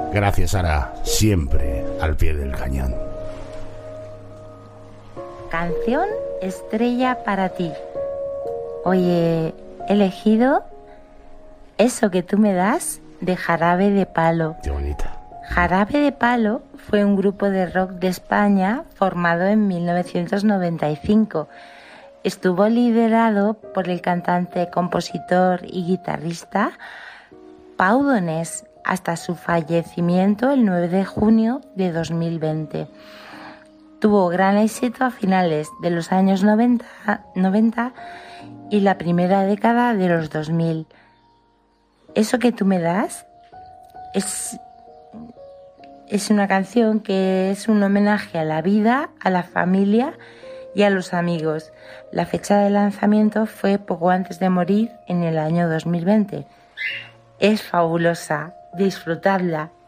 Gracias, Sara, siempre al pie del cañón. Canción estrella para ti. Hoy he elegido Eso que tú me das, de Jarabe de Palo. Qué bonita. Jarabe de Palo fue un grupo de rock de España formado en 1995. Estuvo liderado por el cantante, compositor y guitarrista Pau Donés hasta su fallecimiento el 9 de junio de 2020. Tuvo gran éxito a finales de los años 90 y la primera década de los 2000. Eso que tú me das es una canción que es un homenaje a la vida, a la familia y a los amigos. La fecha de lanzamiento fue poco antes de morir en el año 2020. Es fabulosa, disfrutadla.